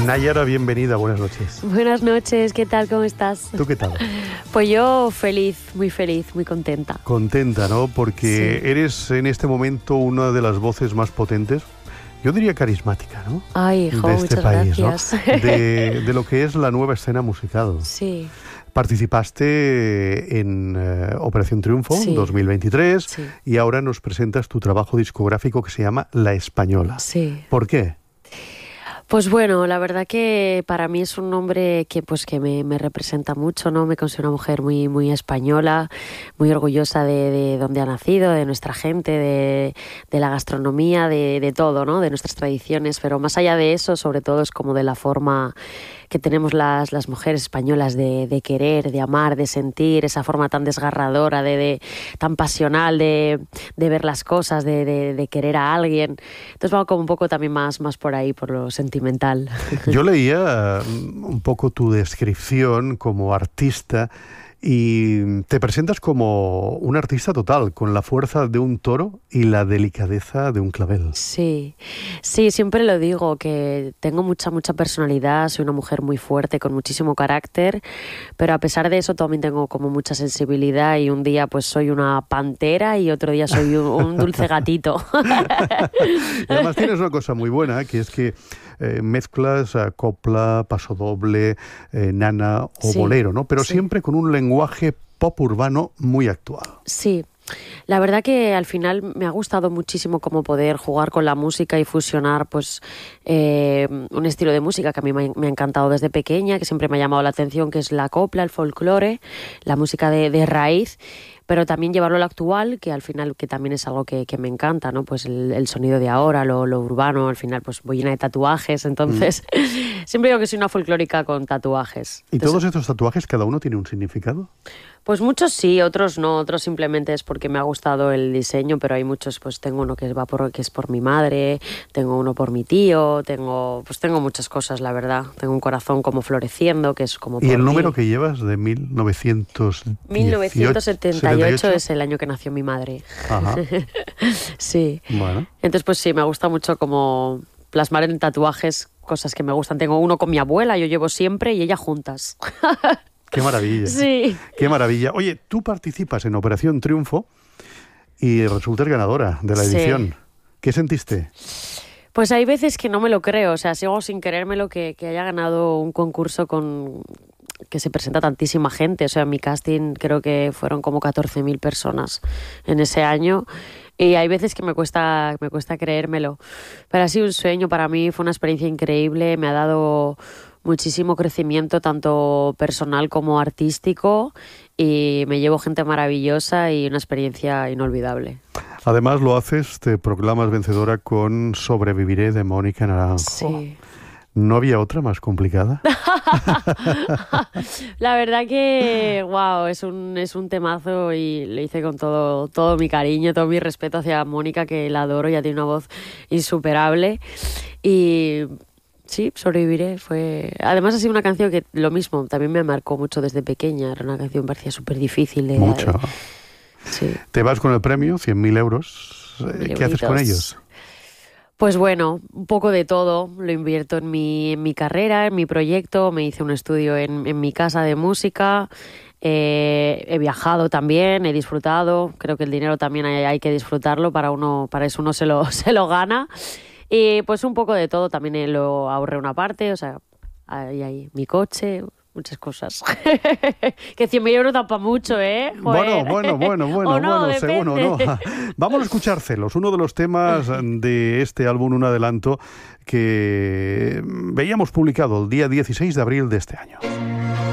Nayara, bienvenida, buenas noches. Buenas noches, ¿qué tal? ¿Cómo estás? ¿Tú qué tal? Pues yo feliz, muy contenta. Contenta, ¿no? Porque Sí. eres en este momento una de las voces más potentes, yo diría carismática, ¿no? Ay, hijo, de este muchas país, gracias. ¿no? De lo que es la nueva escena musical. Sí. Participaste en Operación Triunfo Sí. 2023 Sí. y ahora nos presentas tu trabajo discográfico que se llama La Española. Sí. ¿Por qué? Pues bueno, la verdad que para mí es un nombre que me representa mucho, ¿no? Me considero una mujer muy española, muy orgullosa de donde ha nacido, de nuestra gente, de la gastronomía, de todo, ¿no? De nuestras tradiciones, pero más allá de eso, sobre todo es como de la forma que tenemos las mujeres españolas de querer, de amar, de sentir, esa forma tan desgarradora, tan pasional de ver las cosas, de querer a alguien. Entonces va como un poco también más por ahí, por lo sentimental. Yo leía un poco tu descripción como artista y te presentas como un artista total, con la fuerza de un toro y la delicadeza de un clavel. Sí, siempre lo digo, que tengo mucha personalidad, soy una mujer muy fuerte, con muchísimo carácter, pero a pesar de eso también tengo como mucha sensibilidad y un día pues soy una pantera y otro día soy un dulce gatito. Y además tienes una cosa muy buena, que es que mezclas copla, pasodoble, nana o Sí, bolero, ¿no? Pero sí. siempre con un lenguaje pop urbano muy actual. Sí, la verdad que al final me ha gustado muchísimo como poder jugar con la música y fusionar pues un estilo de música que a mí me ha encantado desde pequeña, que siempre me ha llamado la atención, que es la copla, el folclore, la música de raíz, pero también llevarlo al actual, que al final que también es algo que me encanta, ¿no? Pues el sonido de ahora, lo urbano, al final pues voy llena de tatuajes, entonces siempre digo que soy una folclórica con tatuajes. ¿Y Entonces, todos estos tatuajes, cada uno tiene un significado? pues muchos sí, otros no, otros simplemente es porque me ha gustado el diseño, pero hay muchos, pues tengo uno que es por mi madre, tengo uno por mi tío, tengo muchas cosas, la verdad. Tengo un corazón como floreciendo, que es como por ¿Y el mí. número que llevas de 1978 es el año que nació mi madre. Ajá. Sí. Bueno. Entonces, pues sí, me gusta mucho como plasmar en tatuajes cosas que me gustan. Tengo uno con mi abuela, yo llevo siempre, y ella juntas. Qué maravilla. Sí. Qué maravilla. Oye, tú participas en Operación Triunfo y resultas ganadora de la Sí. edición. ¿Qué sentiste? Pues hay veces que no me lo creo, o sea, sigo sin creérmelo que haya ganado un concurso que se presenta tantísima gente. O sea, en mi casting creo que fueron como 14.000 personas en ese año y hay veces que me cuesta creérmelo. Pero ha sido un sueño para mí, fue una experiencia increíble, me ha dado muchísimo crecimiento tanto personal como artístico y me llevo gente maravillosa y una experiencia inolvidable. Además lo haces, te proclamas vencedora con Sobreviviré de Mónica Naranjo. Sí. ¿No había otra más complicada? La verdad que, wow, es un temazo y lo hice con todo mi cariño, todo mi respeto hacia Mónica, que la adoro, ya tiene una voz insuperable. Y sí, Sobreviviré fue... Además ha sido una canción que lo mismo, también me marcó mucho desde pequeña. Era una canción que parecía súper difícil. Mucho. Sí. Te vas con el premio, 100.000 euros. 100.000 ¿Qué haces con euritos. ellos? Pues bueno, un poco de todo. Lo invierto en mi carrera, en mi proyecto. Me hice un estudio en mi casa de música. He viajado también, he disfrutado. Creo que el dinero también hay que disfrutarlo. Para eso uno se lo gana. Y pues un poco de todo. También lo ahorré una parte. O sea, hay mi coche, muchas cosas. Que 100.000 euros da para mucho, ¿eh? Joder. Bueno, seguro, ¿no? depende. Vamos a escuchar Celos, uno de los temas de este álbum, un adelanto que veíamos publicado el día 16 de abril de este año.